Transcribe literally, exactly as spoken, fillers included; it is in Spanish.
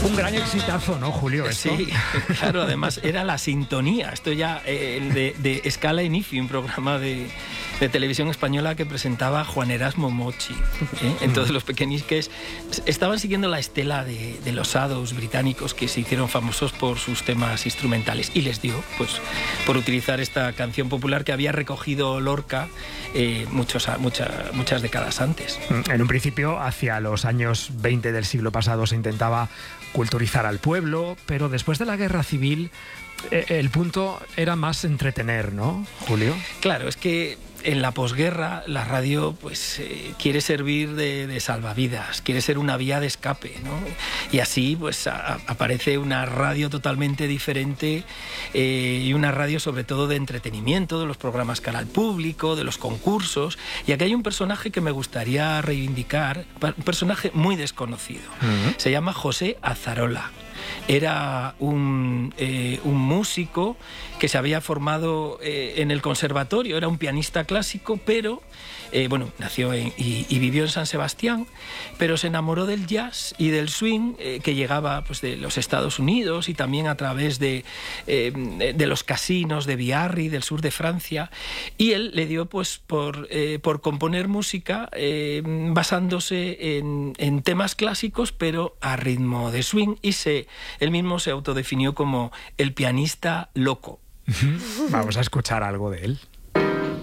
Un gran exitazo, ¿no, Julio? ¿Esto? Sí, claro, además era la sintonía. Esto ya eh, de, de Scala e Nifi, un programa de, de televisión española que presentaba Juan Erasmo Mochi. ¿eh? Entonces los pequeñiques estaban siguiendo la estela de, de los Shadows británicos, que se hicieron famosos por sus temas instrumentales, y les dio pues por utilizar esta canción popular que había recogido Lorca eh, muchos, mucha, muchas décadas antes. En un principio, hacia los años veinte del siglo pasado, se intentaba culturizar al pueblo, pero después de la guerra civil eh, el punto era más entretener, ¿no, Julio? Claro, es que en la posguerra la radio pues eh, quiere servir de, de salvavidas, quiere ser una vía de escape, ¿no? Y así pues a, aparece una radio totalmente diferente eh, y una radio sobre todo de entretenimiento, de los programas cara al público, de los concursos. Y aquí hay un personaje que me gustaría reivindicar, un personaje muy desconocido. Uh-huh. Se llama José Azarola. Era un, eh, un músico que se había formado eh, en el conservatorio, era un pianista clásico, pero eh, bueno, nació en, y, y vivió en San Sebastián, pero se enamoró del jazz y del swing eh, que llegaba pues, de los Estados Unidos y también a través de, eh, de los casinos de Biarritz, del sur de Francia, y él le dio pues por, eh, por componer música eh, basándose en, en temas clásicos, pero a ritmo de swing, y se él mismo se autodefinió como el pianista loco. Vamos a escuchar algo de él.